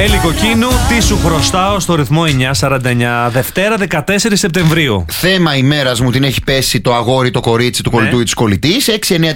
Έλλη Κοκκίνου, τι σου χρωστάω στο ρυθμό 949, Δευτέρα 14 Σεπτεμβρίου. Θέμα ημέρας μου την έχει πέσει το αγόρι, το κορίτσι του κολλητού ή της κολλητής.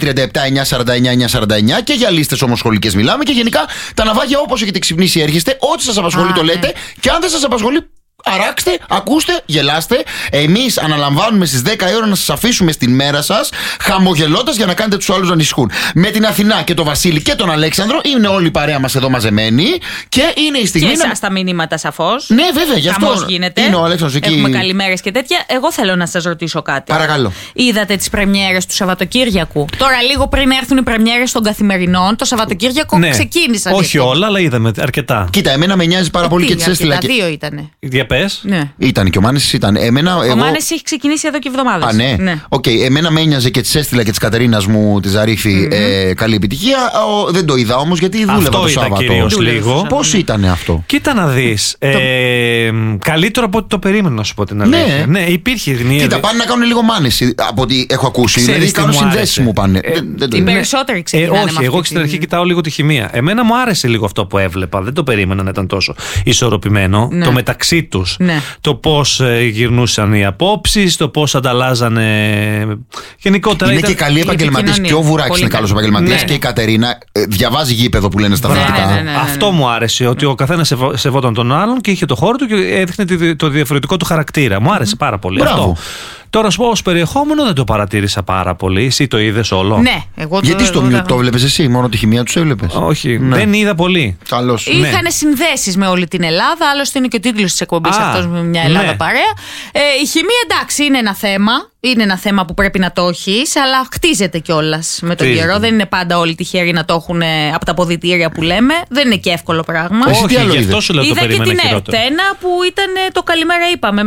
6-9-37-949-949. Και για λίστες ομοσχολικές μιλάμε. Και γενικά τα ναυάγια όπως έχετε ξυπνήσει έρχεστε. Ό,τι σας απασχολεί το λέτε. Και αν δεν σας απασχολεί, αράξτε, ακούστε, γελάστε. Εμείς αναλαμβάνουμε στις 10 η ώρα να σας αφήσουμε στην μέρα σας, χαμογελώντας για να κάνετε τους άλλους να ανησυχούν. Με την Αθηνά και τον Βασίλη και τον Αλέξανδρο είναι όλη η παρέα μας εδώ μαζεμένη. Και είναι η στιγμή. Και εσάς τα μηνύματα σαφώς. Ναι, βέβαια, γι' αυτό. Χαμός γίνεται. Είναι ο Αλέξανδρος εκεί. Έχουμε καλημέρες και τέτοια. Εγώ θέλω να σας ρωτήσω κάτι. Παρακαλώ. Είδατε τις πρεμιέρες του Σαββατοκύριακου? Τώρα, λίγο πριν έρθουν οι πρεμιέρες των καθημερινών, το Σαββατοκύριακο ξεκίνησαν. Όχι όλα, αλλά είδαμε αρκετά. Κοίτα, εμένα με νοιάζει πάρα πολύ και τις έστειλα. Τα δύο ήτανε. Ναι. Ήταν και ο Μάνης ήταν. Ο Μάνης έχει ξεκινήσει εδώ και εβδομάδες. Α, ναι. Εμένα με ένοιαζε και τις έστειλα και της Κατερίνας μου τη Ζαρίφη. Καλή επιτυχία. Δεν το είδα όμως γιατί δούλευα το Σάββατο. Λίγο. Πώς ήταν αυτό? Κοίτα να δεις. Καλύτερο από ό,τι το περίμενα, να σου πω την αλήθεια. Ναι, υπήρχε γνία. Κοίτα, πάνε να κάνουν λίγο μάνηση από ό,τι έχω ακούσει. Δηλαδή κάνουν συνδέσεις μου πάνε. Οι περισσότεροι ξεκινάνε. Όχι, εγώ στην αρχή κοιτάω λίγο τη χημεία. Εμένα μου άρεσε λίγο αυτό που έβλεπα. Δεν το περίμενα να ήταν τόσο ισορροπημένο. Το μεταξύ τους. Το πώς γυρνούσαν οι απόψεις, το πώς ανταλλάζανε. Γενικότερα. Είναι και καλοί επαγγελματίες. Και ο Βουράκης είναι καλός επαγγελματίας. Και η Κατερίνα διαβάζει γήπεδο που λένε στα αθλητικά. Αυτό μου άρεσε. Ότι ο καθένας σεβόταν τον άλλον και είχε το χώρο του και έδειχνε το διαφορετικό του χαρακτήρα. Μου άρεσε πάρα πολύ αυτό. Τώρα, σου πω, ως περιεχόμενο δεν το παρατήρησα πάρα πολύ. Εσύ το είδες όλο? Ναι, εγώ γιατί στο μυαλό το έβλεπες εσύ, μόνο τη χημεία τους έβλεπες? Όχι, δεν είδα πολύ. Καλώς. Είχαν συνδέσεις με όλη την Ελλάδα, άλλωστε είναι και ο τίτλος της εκπομπής αυτός, με μια Ελλάδα παρέα. Η χημεία, εντάξει, είναι ένα θέμα. Είναι ένα θέμα που πρέπει να το έχεις, αλλά χτίζεται κιόλας με τον καιρό. Δεν είναι πάντα όλοι τυχαίροι να το έχουν από τα αποδυτήρια που λέμε. Δεν είναι και εύκολο πράγμα. Όχι, γι' αυτό σου λέω το περίμενα χειρότερο. Είδα και την Ερτένα που ήταν το καλημέρα είπαμε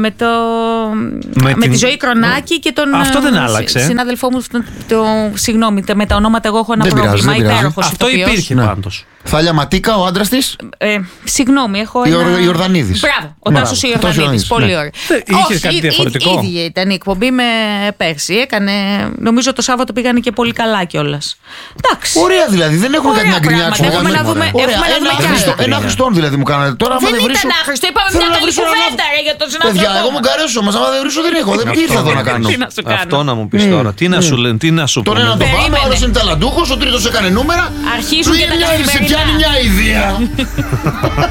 με τη Ζωή Κρονάκη και τον αυτό δεν άλλαξε. Συνάδελφό μου. Συγγνώμη, με τα ονόματα εγώ έχω ένα πρόβλημα. Υπέροχος αυτό υπήρχε πάντως. Θάλια Ματίκα, ο άντρας της. Συγγνώμη, έχω ένα. Ιορδανίδης. Μπράβο, ο Τάσος Ιορδανίδης. Πολύ ωραία. Είχε κάτι διαφορετικό. Ίδια ήταν η εκπομπή με πέρσι. Έκανε. Νομίζω το Σάββατο πήγανε και πολύ καλά κιόλας. Εντάξει. Ωραία δηλαδή, δεν έχουμε κάτι να γκρινιάξουμε. Έχουμε να δούμε. Ένα Χριστόν δηλαδή μου κάνατε τώρα. Δεν ήταν άχρηστο, είπαμε μια καλή κουβέντα για τον συνάδελφο. Παιδιά, εγώ μου καρέσω όμως, άμα δεν βρίσκω δεν έχω. Δεν ήρθα εδώ να κάνω. Αυτό να μου πεις τώρα. Τι να σου λένε, τι να σου πω. Τον ένα τον πάμε, ο άλλος είναι ταλαντούχος, ο τρίτος έκανε νούμερα. Αρχίζουν και τα καθημερινά. Πιάνει μια ιδέα.